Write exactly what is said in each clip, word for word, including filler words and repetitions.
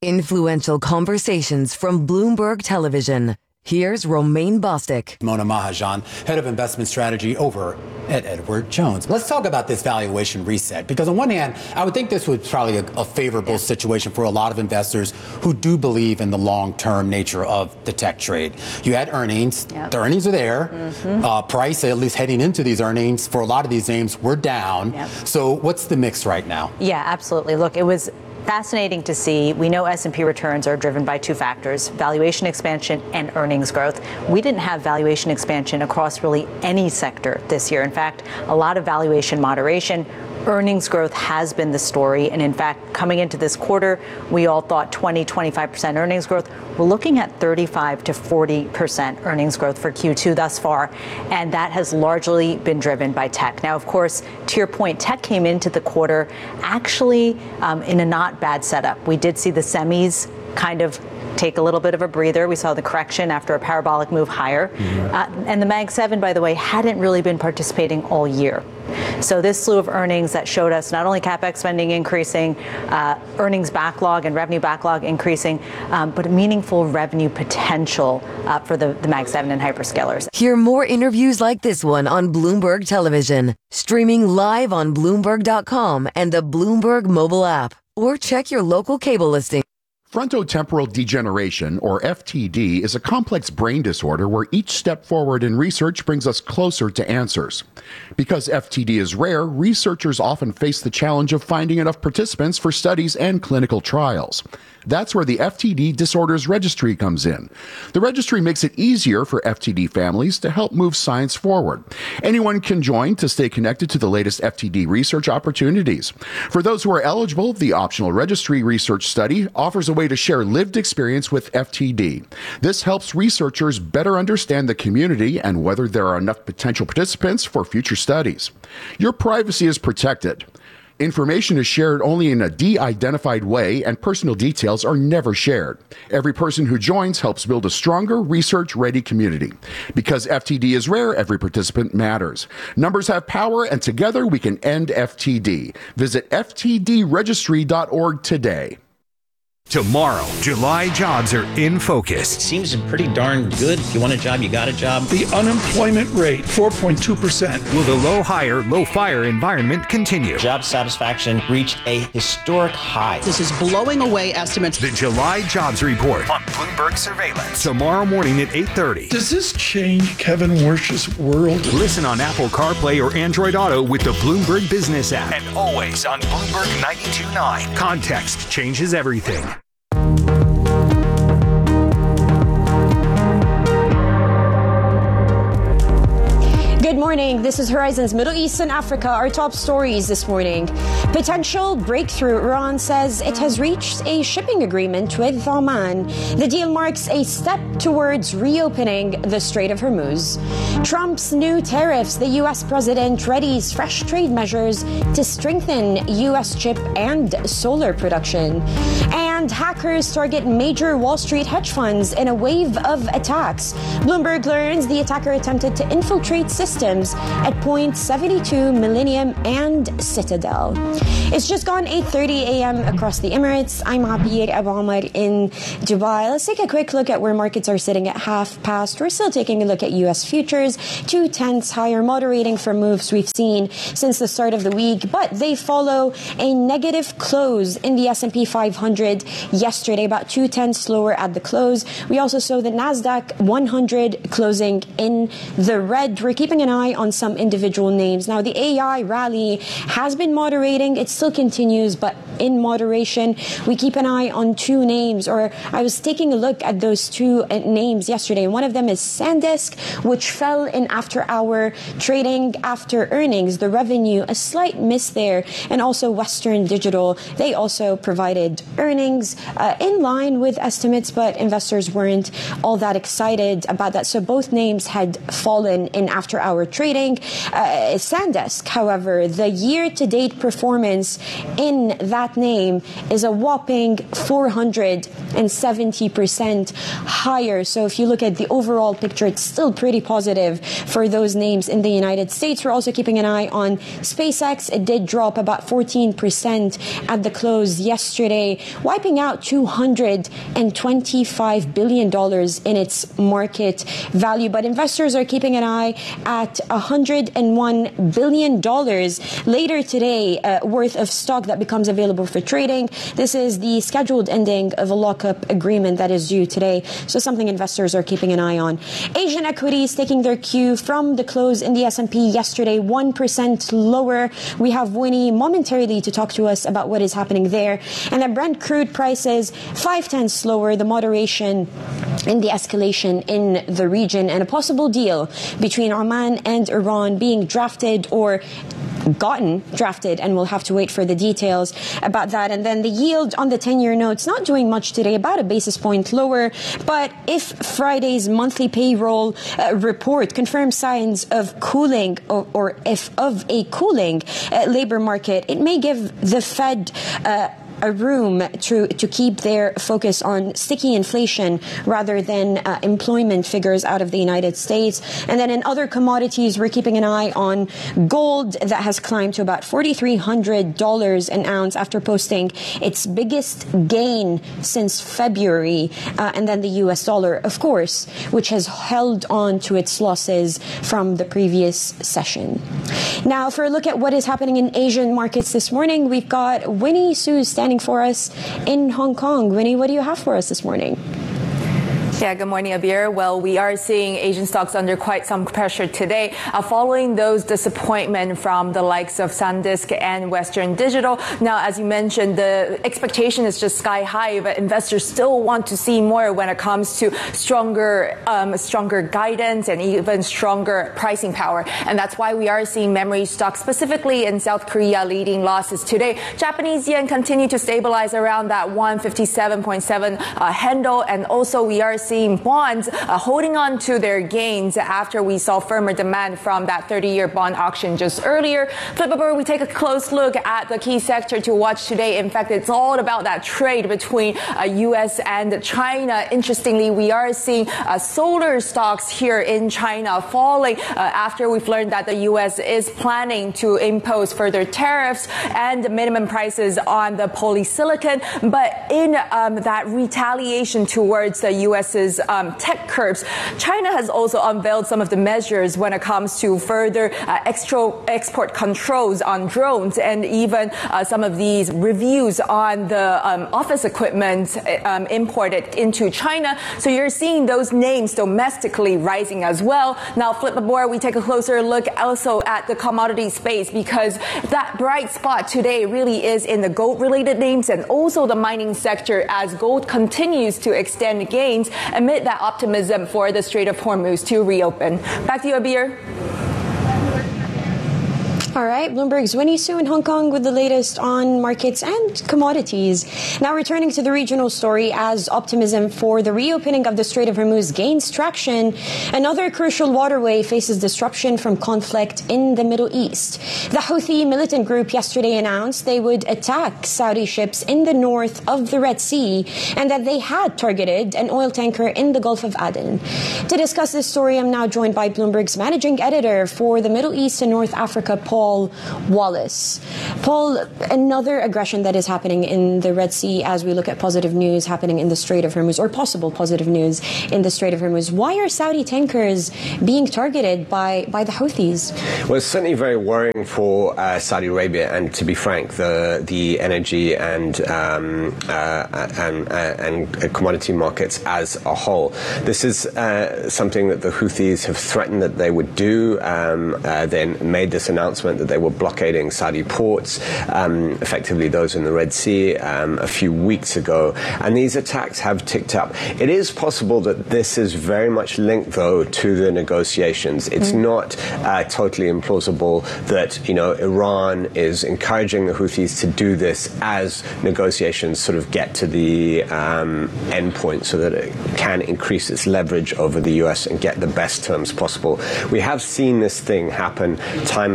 Influential conversations from Bloomberg Television. Here's Romaine Bostick. Mona Mahajan, head of investment strategy over at Edward Jones. Let's talk about this valuation reset, because on one hand, I would think this was probably a, a favorable situation for a lot of investors who do believe in the long-term nature of the tech trade. You had earnings. Yep. The earnings are there. Mm-hmm. Uh, price, at least heading into these earnings, for a lot of these names, were down. Yep. So what's the mix right now? Yeah, absolutely. Look, it was fascinating to see. We know S and P returns are driven by two factors, valuation expansion and earnings growth. We didn't have valuation expansion across really any sector this year. In fact, a lot of valuation moderation. Earnings growth has been the story. And in fact, coming into this quarter, we all thought twenty, twenty-five percent earnings growth. We're looking at thirty-five to forty percent earnings growth for Q two thus far. And that has largely been driven by tech. Now, of course, to your point, tech came into the quarter actually um, in a not bad setup. We did see the semis kind of take a little bit of a breather. We saw the correction after a parabolic move higher. Mm-hmm. Uh, and the Mag seven, by the way, hadn't really been participating all year. So this slew of earnings that showed us not only CapEx spending increasing, uh, earnings backlog and revenue backlog increasing, um, but a meaningful revenue potential uh, for the, the Mag seven and hyperscalers. Hear more interviews like this one on Bloomberg Television, streaming live on Bloomberg dot com and the Bloomberg mobile app, or check your local cable listing. Frontotemporal degeneration, or F T D, is a complex brain disorder where each step forward in research brings us closer to answers. Because F T D is rare, researchers often face the challenge of finding enough participants for studies and clinical trials. That's where the F T D Disorders Registry comes in. The registry makes it easier for F T D families to help move science forward. Anyone can join to stay connected to the latest F T D research opportunities. For those who are eligible, the optional registry research study offers a way to share lived experience with F T D. This helps researchers better understand the community and whether there are enough potential participants for future studies. Your privacy is protected. Information is shared only in a de-identified way, and personal details are never shared. Every person who joins helps build a stronger, research-ready community. Because F T D is rare, every participant matters. Numbers have power, and together we can end F T D. Visit F T D registry dot org today. Tomorrow, July jobs are in focus. It seems pretty darn good. If you want a job, you got a job. The unemployment rate, four point two percent. Will the low hire, low fire environment continue? Job satisfaction reached a historic high. This is blowing away estimates. The July Jobs Report on Bloomberg Surveillance. Tomorrow morning at eight thirty. Does this change Kevin Wersh's world? Listen on Apple CarPlay or Android Auto with the Bloomberg Business app. And always on Bloomberg ninety-two point nine. Context changes everything. Good morning. This is Horizon's Middle East and Africa. Our top stories this morning. Potential breakthrough. Iran says it has reached a shipping agreement with Oman. The deal marks a step towards reopening the Strait of Hormuz. Trump's new tariffs. The U S president readies fresh trade measures to strengthen U S chip and solar production. And hackers target major Wall Street hedge funds in a wave of attacks. Bloomberg learns the attacker attempted to infiltrate systems at Point seventy-two, Millennium, and Citadel. It's just gone eight thirty a.m. across the Emirates. I'm Abir Abu Omar in Dubai. Let's take a quick look at where markets are sitting at half past. We're still taking a look at U S futures, two tenths higher, moderating from moves we've seen since the start of the week, but they follow a negative close in the S and P five hundred yesterday, about two tenths lower at the close. We also saw the NASDAQ one hundred closing in the red. We're keeping an eye on some individual names. Now, the A I rally has been moderating. It still continues, but in moderation. We keep an eye on two names, or I was taking a look at those two names yesterday. One of them is SanDisk, which fell in after-hour trading after earnings. The revenue, a slight miss there. And also Western Digital. They also provided earnings uh, in line with estimates, but investors weren't all that excited about that. So both names had fallen in after-hour trading. Uh, SanDisk, however, the year-to-date performance in that that name is a whopping four hundred seventy percent higher. So if you look at the overall picture, it's still pretty positive for those names in the United States. We're also keeping an eye on SpaceX. It did drop about fourteen percent at the close yesterday, wiping out two hundred twenty-five billion dollars in its market value. But investors are keeping an eye at one hundred one billion dollars later today uh, worth of stock that becomes available for trading. This is the scheduled ending of a lockup agreement that is due today, so something investors are keeping an eye on. Asian equities taking their cue from the close in the S and P yesterday, one percent lower. We have Winnie momentarily to talk to us about what is happening there. And then Brent crude prices five tenths lower, the moderation in the escalation in the region, and a possible deal between Oman and Iran being drafted or gotten drafted, and we'll have to wait for the details about that. And then the yield on the ten-year notes not doing much today, about a basis point lower. But if Friday's monthly payroll uh, report confirms signs of cooling, or, or if of a cooling uh, labor market, it may give the Fed uh, a room to, to keep their focus on sticky inflation rather than uh, employment figures out of the United States. And then in other commodities, we're keeping an eye on gold that has climbed to about four thousand three hundred dollars an ounce after posting its biggest gain since February. Uh, and then the U S dollar, of course, which has held on to its losses from the previous session. Now, for a look at what is happening in Asian markets this morning, we've got Winnie Su standing for us in Hong Kong. Winnie, what do you have for us this morning? Yeah, good morning, Abir. Well, we are seeing Asian stocks under quite some pressure today, uh, following those disappointment from the likes of SanDisk and Western Digital. Now, as you mentioned, the expectation is just sky high, but investors still want to see more when it comes to stronger, um, stronger guidance and even stronger pricing power. And that's why we are seeing memory stocks, specifically in South Korea, leading losses today. Japanese yen continue to stabilize around that one fifty-seven point seven uh, handle, and also we are seeing bonds uh, holding on to their gains after we saw firmer demand from that thirty-year bond auction just earlier. Flip over, we take a close look at the key sector to watch today. In fact, it's all about that trade between uh, U S and China. Interestingly, we are seeing uh, solar stocks here in China falling uh, after we've learned that the U S is planning to impose further tariffs and minimum prices on the polysilicon. But in um, that retaliation towards the U S Um, tech curbs, China has also unveiled some of the measures when it comes to further uh, extra export controls on drones, and even uh, some of these reviews on the um, office equipment um, imported into China. So you're seeing those names domestically rising as well. Now, flip aboard, we take a closer look also at the commodity space, because that bright spot today really is in the gold-related names and also the mining sector, as gold continues to extend gains amid that optimism for the Strait of Hormuz to reopen. Back to you, Abir. All right, Bloomberg's Winnie Su in Hong Kong with the latest on markets and commodities. Now returning to the regional story, as optimism for the reopening of the Strait of Hormuz gains traction, another crucial waterway faces disruption from conflict in the Middle East. The Houthi militant group yesterday announced they would attack Saudi ships in the north of the Red Sea, and that they had targeted an oil tanker in the Gulf of Aden. To discuss this story, I'm now joined by Bloomberg's managing editor for the Middle East and North Africa, Paul Wallace. Paul, another aggression that is happening in the Red Sea as we look at positive news happening in the Strait of Hormuz, or possible positive news in the Strait of Hormuz. Why are Saudi tankers being targeted by, by the Houthis? Well, it's certainly very worrying for uh, Saudi Arabia, and to be frank, the the energy and um, uh, and, uh, and commodity markets as a whole. This is uh, something that the Houthis have threatened that they would do. Um, uh, then made this announcement that they were blockading Saudi ports, um, effectively those in the Red Sea, um, a few weeks ago. And these attacks have ticked up. It is possible that this is very much linked, though, to the negotiations. It's mm. not uh, totally implausible that, you know, Iran is encouraging the Houthis to do this as negotiations sort of get to the um, end point, so that it can increase its leverage over the U S and get the best terms possible. We have seen this thing happen time and time again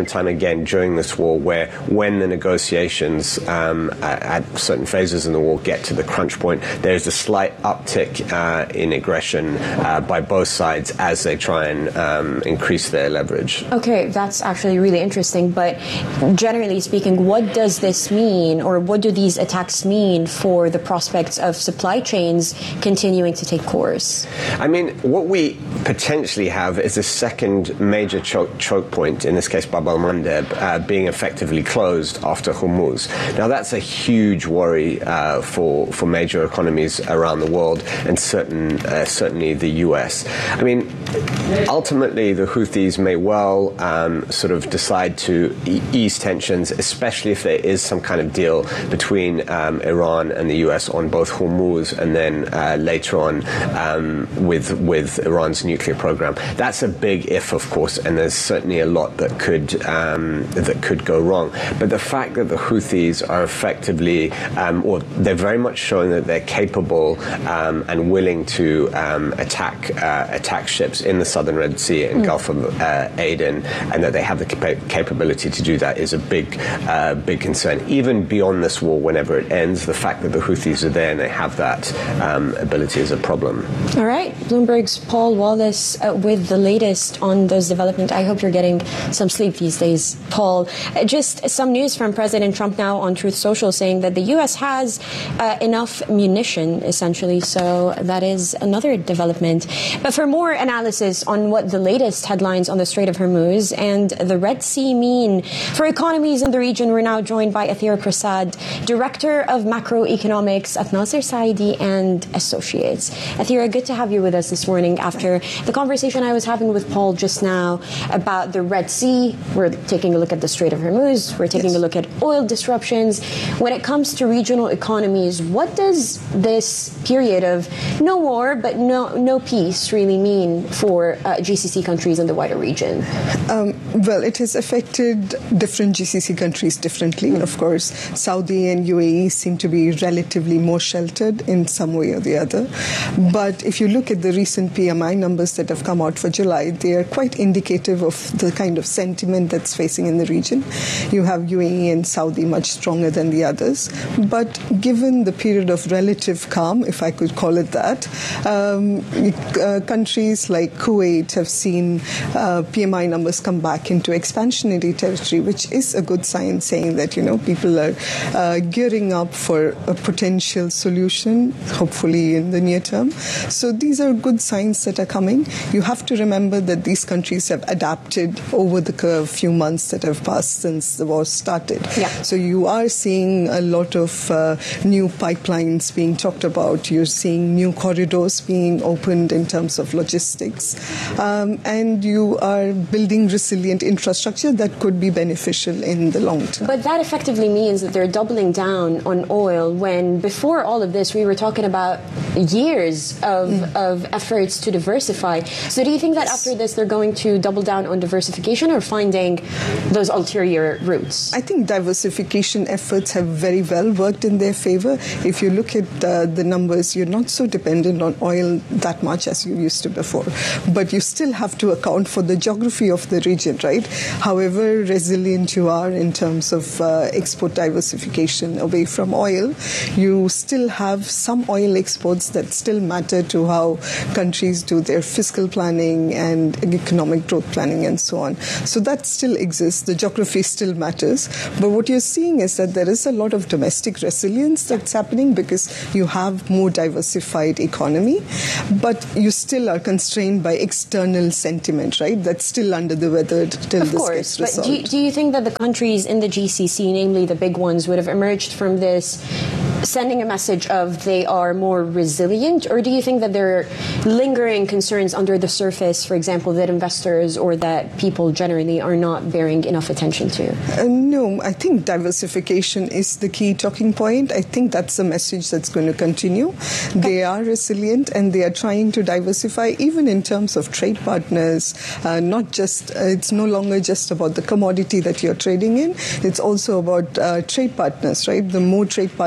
again during this war, where when the negotiations um, at, at certain phases in the war get to the crunch point, there's a slight uptick uh, in aggression uh, by both sides as they try and um, increase their leverage. Okay, that's actually really interesting. But generally speaking, what does this mean, or what do these attacks mean for the prospects of supply chains continuing to take course? I mean, what we potentially have is a second major choke, choke point, in this case Bab el-Mandeb, uh, being effectively closed after Hormuz. Now that's a huge worry uh, for, for major economies around the world, and certain, uh, certainly the U S. I mean, ultimately the Houthis may well um, sort of decide to e- ease tensions, especially if there is some kind of deal between um, Iran and the U S on both Hormuz and then uh, later on um, with with Iran's nuclear program. That's a big if, of course, and there's certainly a lot that could um, that could go wrong. But the fact that the Houthis are effectively, um, or they're very much showing that they're capable um, and willing to um, attack uh, attack ships in the southern Red Sea and mm. Gulf of uh, Aden, and that they have the capa- capability to do that is a big uh, big concern. Even beyond this war, whenever it ends, the fact that the Houthis are there and they have that um, ability is a problem. All right, Bloomberg's Paul Wallace uh, with the latest on those developments. I hope you're getting some sleep these days, Paul. Uh, just some news from President Trump now on Truth Social saying that the U S has uh, enough munition, essentially. So that is another development. But for more analysis on what the latest headlines on the Strait of Hormuz and the Red Sea mean for economies in the region, we're now joined by Athira Prasad, Director of Macroeconomics at Nasser Saidi and Associates. Athira, good to have you with us this morning after the conversation I was having with Paul just now about the Red Sea. We're taking a look at the Strait of Hormuz. We're taking yes. a look at oil disruptions. When it comes to regional economies, what does this period of no war but no no peace really mean for uh, G C C countries in the wider region? Um, well, it has affected different G C C countries differently. Mm. Of course, Saudi and U A E seem to be relatively more sheltered in some way or the other. But if you look at the recent P M I numbers that have come out for July, they are quite indicative of the kind of sentiment that's facing in the region. You have U A E and Saudi much stronger than the others. But given the period of relative calm, if I could call it that, um, uh, countries like Kuwait have seen uh, P M I numbers come back into expansionary territory, which is a good sign, saying that, you know, people are uh, gearing up for a potential solution, hopefully in the near term. So these are good signs that are coming. You have to remember that these countries have adapted over the few months that have passed since the war started. Yeah. So you are seeing a lot of uh, new pipelines being talked about. You're seeing new corridors being opened in terms of logistics. Um, and you are building resilient infrastructure that could be beneficial in the long term. But that effectively means that they're doubling down on oil when before all of this we were talking about years of, mm. of efforts to diversify. So do you think that after this they're going to double down on diversification or finding those ulterior routes? I think diversification efforts have very well worked in their favor. If you look at uh, the numbers, you're not so dependent on oil that much as you used to before. But you still have to account for the geography of the region, right? However resilient you are in terms of uh, export diversification away from oil, you still have some oil exports that still matter to how countries do their fiscal planning and economic growth planning and so on. So that still exists. The geography still matters. But what you're seeing is that there is a lot of domestic resilience that's happening because you have more diversified economy, but you still are constrained by external sentiment, right? That's still under the weather till of this course, gets but resolved. do you, do you think that the countries in the G C C, namely the big ones, would have emerged from this sending a message of they are more resilient, or do you think that there are lingering concerns under the surface, for example, that investors or that people generally are not bearing enough attention to? Uh, no, I think diversification is the key talking point. I think that's a message that's going to continue. Okay. They are resilient and they are trying to diversify even in terms of trade partners. Uh, not just, uh, it's no longer just about the commodity that you're trading in. It's also about uh, trade partners, right? The more trade partners you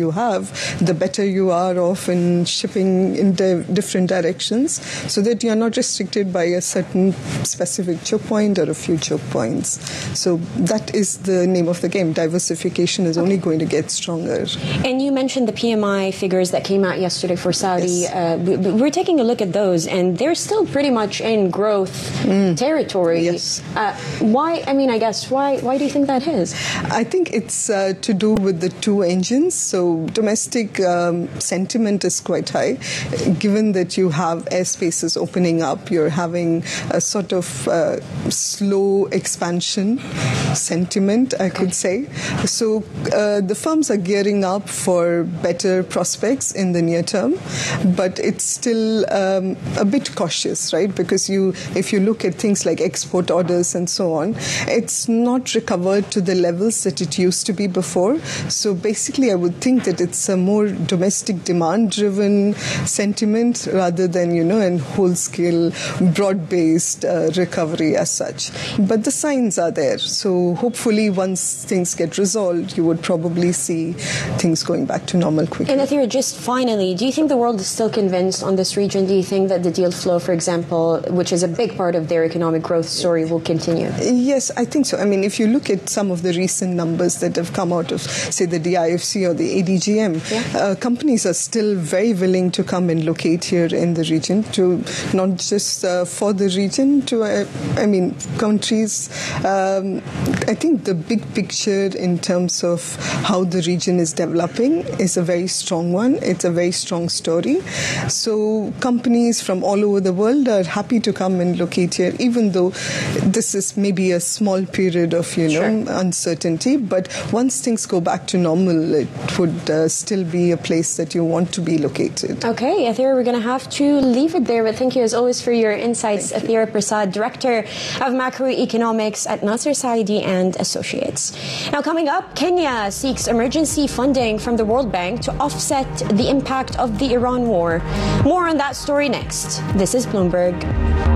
you have, the better you are off in shipping in di- different directions, so that you're not restricted by a certain specific choke point or a few choke points. So that is the name of the game. Diversification is only going to get stronger. And you mentioned the P M I figures that came out yesterday for Saudi. Yes. Uh, we, we're taking a look at those, and they're still pretty much in growth mm. territory. Yes. Uh, why? I mean, I guess why? Why do you think that is? I think it's uh, to do with the two engines. So domestic um, sentiment is quite high, given that you have airspaces opening up. You're having a sort of uh, slow expansion sentiment, I could say. So uh, the firms are gearing up for better prospects in the near term, but it's still um, a bit cautious, right? Because you, if you look at things like export orders and so on, it's not recovered to the levels that it used to be before. So basically, I would think that it's a more domestic demand-driven sentiment rather than, you know, an whole-scale, broad-based uh, recovery as such. But the signs are there. So hopefully, once things get resolved, you would probably see things going back to normal quickly. And Athira, just finally, do you think the world is still convinced on this region? Do you think that the deal flow, for example, which is a big part of their economic growth story, will continue? Yes, I think so. I mean, if you look at some of the recent numbers that have come out of, say, the D I F C or the A D G M, yeah. uh, companies are still very willing to come and locate here in the region, to not just uh, for the region, to, uh, I mean, countries. Um, I think the big picture in terms of how the region is developing is a very strong one. It's a very strong story. So companies from all over the world are happy to come and locate here, even though this is maybe a small period of, you know, sure. uncertainty. But once things go back to normal, it would uh, still be a place that you want to be located. Okay, Athira, we're going to have to leave it there. But thank you as always for your insights, thank Athira you. Prasad, Director of Macroeconomics at Nasser Saidi and Associates. Now, coming up, Kenya seeks emergency funding from the World Bank to offset the impact of the Iran war. More on that story next. This is Bloomberg.